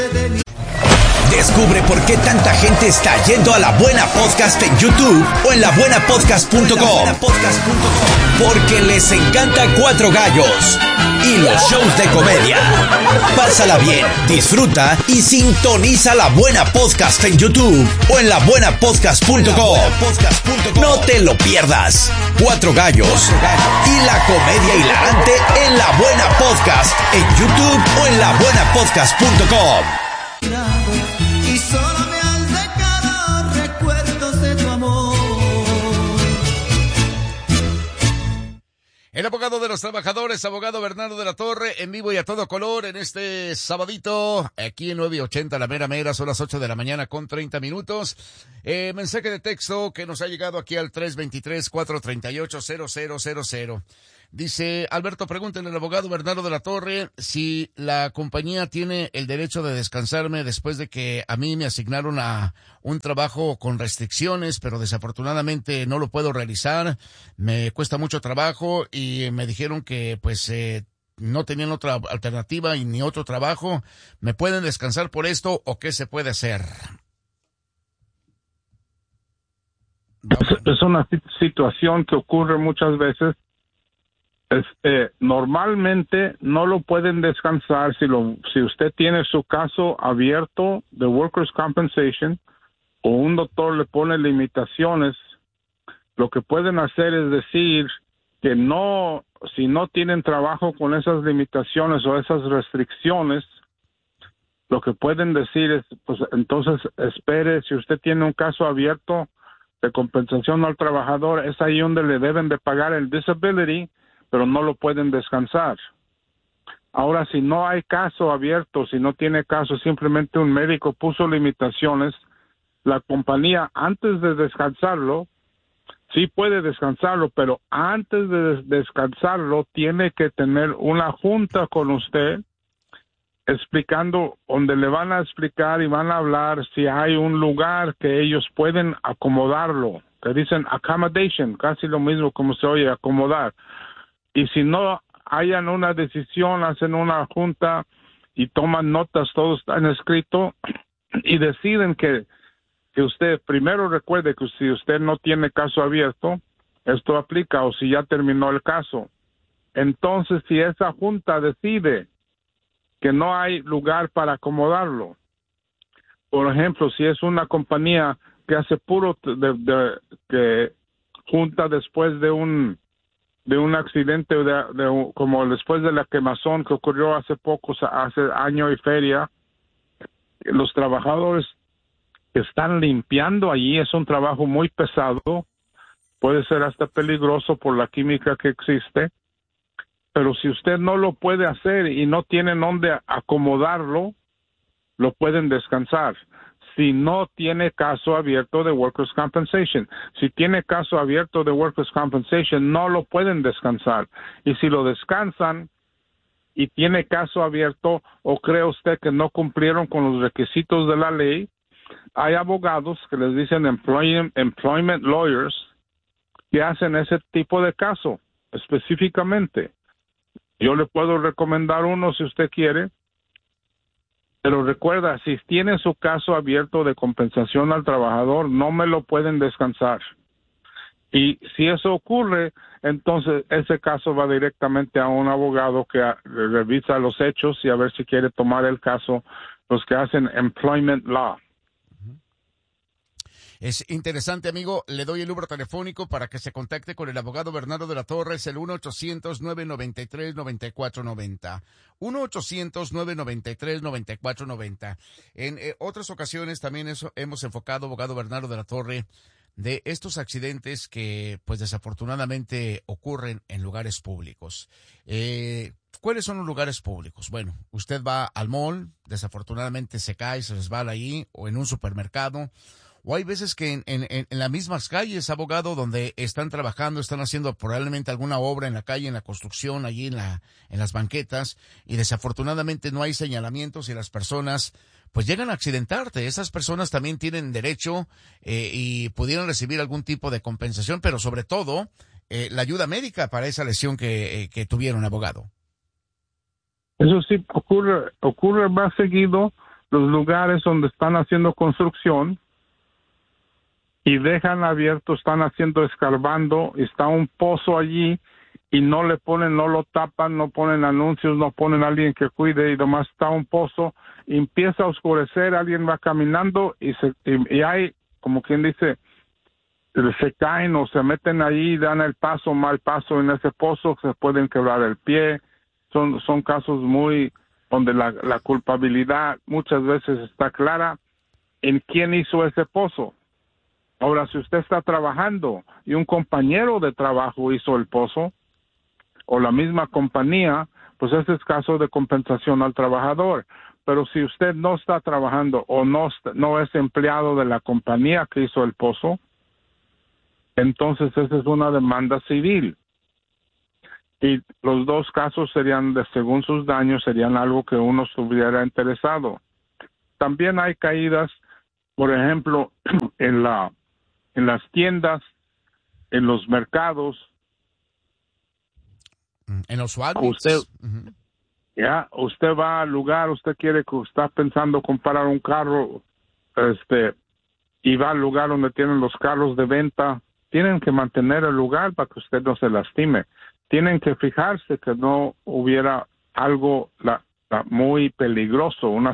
Descubre por qué tanta gente está yendo a La Buena Podcast en YouTube o en labuenapodcast.com. Porque les encanta Cuatro Gallos y los shows de comedia. Pásala bien, disfruta y sintoniza La Buena Podcast en YouTube o en labuenapodcast.com. No te lo pierdas. Cuatro Gallos y la comedia hilarante en La Buena Podcast en YouTube o en labuenapodcast.com. Y solo me han dejado recuerdos de tu amor. El abogado de los trabajadores, abogado Bernardo de la Torre, en vivo y a todo color en este sabadito, aquí en 9:80, la mera, son las 8 de la mañana con 30 minutos. Mensaje de texto que nos ha llegado aquí al 323-438-0000. Dice, Alberto, pregúntenle al abogado Bernardo de la Torre si la compañía tiene el derecho de descansarme después de que a mí me asignaron a un trabajo con restricciones, pero desafortunadamente no lo puedo realizar. Me cuesta mucho trabajo y me dijeron que pues no tenían otra alternativa y ni otro trabajo. ¿Me pueden descansar por esto o qué se puede hacer? Es una situación que ocurre muchas veces. Normalmente no lo pueden descansar si usted tiene su caso abierto de Workers' Compensation o un doctor le pone limitaciones. Lo que pueden hacer es decir que no, si no tienen trabajo con esas limitaciones o esas restricciones, lo que pueden decir es, pues entonces espere, si usted tiene un caso abierto de compensación al trabajador, es ahí donde le deben de pagar el disability, pero no lo pueden descansar. Ahora, si no hay caso abierto, si no tiene caso, simplemente un médico puso limitaciones, la compañía antes de descansarlo, sí puede descansarlo, pero antes de descansarlo tiene que tener una junta con usted explicando, donde le van a explicar y van a hablar si hay un lugar que ellos pueden acomodarlo, que dicen accommodation, casi lo mismo como se oye, acomodar. Y si no hayan una decisión, hacen una junta y toman notas, todo está en escrito, y deciden que usted, primero recuerde que si usted no tiene caso abierto, esto aplica, o si ya terminó el caso. Entonces, si esa junta decide que no hay lugar para acomodarlo, por ejemplo, si es una compañía que hace puro que junta después de un accidente, como después de la quemazón que ocurrió hace año y feria, los trabajadores que están limpiando allí, es un trabajo muy pesado, puede ser hasta peligroso por la química que existe, pero si usted no lo puede hacer y no tienen dónde acomodarlo, lo pueden descansar. Si no tiene caso abierto de Workers' Compensation. Si tiene caso abierto de Workers' Compensation, no lo pueden descansar. Y si lo descansan y tiene caso abierto o cree usted que no cumplieron con los requisitos de la ley, hay abogados que les dicen employment lawyers que hacen ese tipo de caso específicamente. Yo le puedo recomendar uno si usted quiere. Pero recuerda, si tiene su caso abierto de compensación al trabajador, no me lo pueden descansar. Y si eso ocurre, entonces ese caso va directamente a un abogado que revisa los hechos y a ver si quiere tomar el caso, los que hacen employment law. Es interesante, amigo. Le doy el número telefónico para que se contacte con el abogado Bernardo de la Torre. Es el 1-800-993-9490. 1-800-993-9490. En otras ocasiones también hemos enfocado, abogado Bernardo de la Torre, de estos accidentes que, pues, desafortunadamente ocurren en lugares públicos. ¿Cuáles son los lugares públicos? Bueno, usted va al mall, desafortunadamente se cae, se resbala ahí, o en un supermercado. O hay veces que en las mismas calles, abogado, donde están trabajando, están haciendo probablemente alguna obra en la calle, en la construcción, allí en las banquetas, y desafortunadamente no hay señalamientos y las personas pues llegan a accidentarte. Esas personas también tienen derecho y pudieran recibir algún tipo de compensación, pero sobre todo la ayuda médica para esa lesión que tuvieron, abogado. Eso sí ocurre más seguido los lugares donde están haciendo construcción y dejan abierto, están escarbando, está un pozo allí y no le ponen, no lo tapan, no ponen anuncios, no ponen a alguien que cuide y nomás está un pozo, y empieza a oscurecer, alguien va caminando y hay, como quien dice, se caen o se meten ahí, dan el paso, mal paso en ese pozo, se pueden quebrar el pie. Son casos muy donde la culpabilidad muchas veces está clara en quién hizo ese pozo. Ahora, si usted está trabajando y un compañero de trabajo hizo el pozo, o la misma compañía, pues ese es caso de compensación al trabajador. Pero si usted no está trabajando o no es empleado de la compañía que hizo el pozo, entonces esa es una demanda civil. Y los dos casos serían, según sus daños, serían algo que uno estuviera interesado. También hay caídas, por ejemplo, en las tiendas, en los mercados. En los Walmarts. Usted va al lugar, usted está pensando comprar un carro, y va al lugar donde tienen los carros de venta. Tienen que mantener el lugar para que usted no se lastime. Tienen que fijarse que no hubiera algo muy peligroso, una